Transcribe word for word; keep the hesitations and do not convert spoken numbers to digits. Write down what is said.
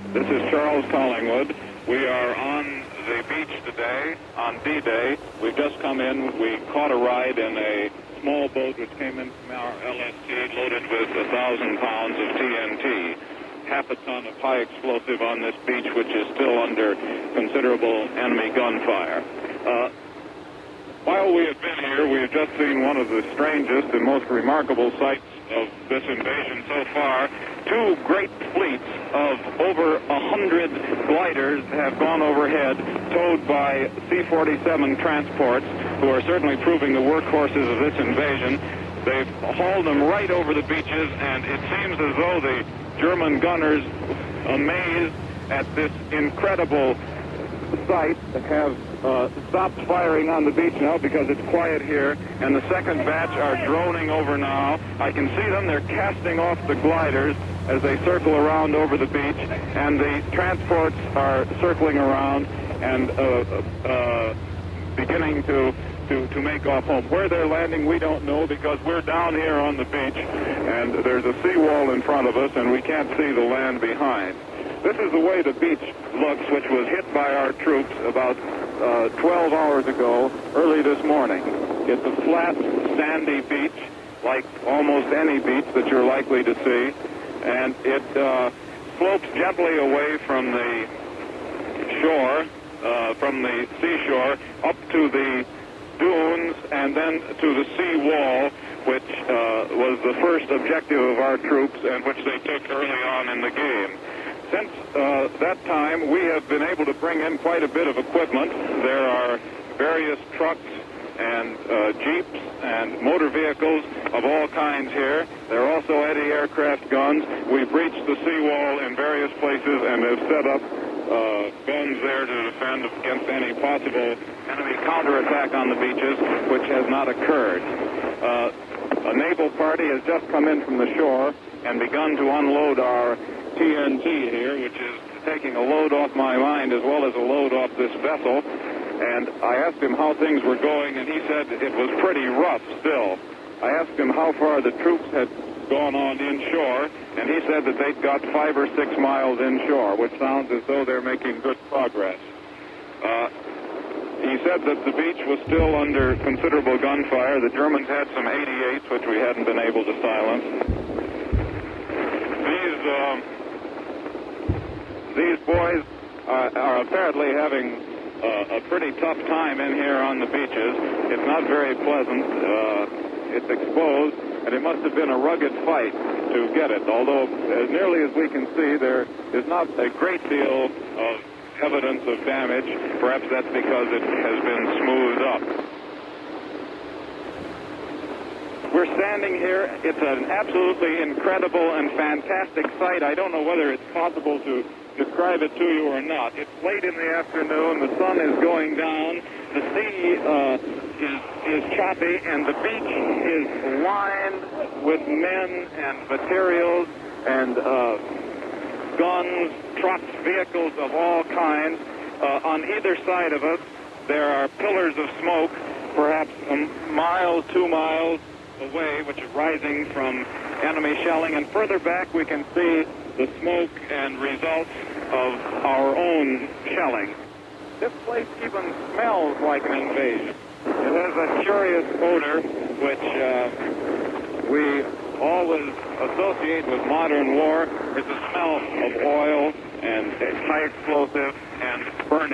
This is Charles Collingwood. We are on the beach today, on D-Day. We've just come in. We caught a ride in a small boat which came in from our L S T loaded with a thousand pounds of T N T. Half a ton of high explosive on this beach, which is still under considerable enemy gunfire. Uh, while we have been here, we have just seen one of the strangest and most remarkable sights of this invasion so far. Two great fleets of over a hundred gliders have gone overhead, towed by C forty-seven transports, who are certainly proving the workhorses of this invasion. They've hauled them right over the beaches, and it seems as though the German gunners, amazed at this incredible sight, have uh, stopped firing on the beach now because it's quiet here, and the second batch are droning over now. I can see them. They're casting off the gliders as they circle around over the beach, and the transports are circling around and uh, uh, beginning to To, to make off home. Where they're landing, we don't know, because we're down here on the beach, and there's a seawall in front of us, and we can't see the land behind. This is the way the beach looks, which was hit by our troops about uh, twelve hours ago, early this morning. It's a flat, sandy beach, like almost any beach that you're likely to see, and it uh, slopes gently away from the shore, uh, from the seashore, up to the dunes and then to the sea wall, which uh, was the first objective of our troops and which they took early on in the game. Since uh, that time, we have been able to bring in quite a bit of equipment. There are various trucks and uh, jeeps and motor vehicles of all kinds here. There are also anti-aircraft guns. We've breached the seawall in various places and have set up Uh, guns there to defend against any possible enemy counterattack on the beaches, which has not occurred. Uh, a naval party has just come in from the shore and begun to unload our T N T here, which is taking a load off my mind as well as a load off this vessel. And I asked him how things were going, and he said it was pretty rough still. I asked him how far the troops had gone on inshore, and he said that they'd got five or six miles inshore, which sounds as though they're making good progress. Uh, he said that the beach was still under considerable gunfire. The Germans had some eighty-eights, which we hadn't been able to silence. These, um, these boys uh, are apparently having uh, a pretty tough time in here on the beaches. It's not very pleasant. Uh, it's exposed, and it must have been a rugged fight to get it, although as nearly as we can see, there is not a great deal of evidence of damage. Perhaps that's because it has been smoothed up. We're standing here. It's an absolutely incredible and fantastic sight. I don't know whether it's possible to describe it to you or not. It's late in the afternoon. The sun is going down. The sea uh, is, is choppy, and the beach is lined with men and materials and uh, guns, trucks, vehicles of all kinds. Uh, on either side of us, there are pillars of smoke, perhaps a mile, two miles away, which is rising from enemy shelling. And further back, we can see the smoke and results of our own shelling. This place even smells like an invasion. It has a curious odor, which uh, we always associate with modern war. It's a smell of oil and high explosive and burning.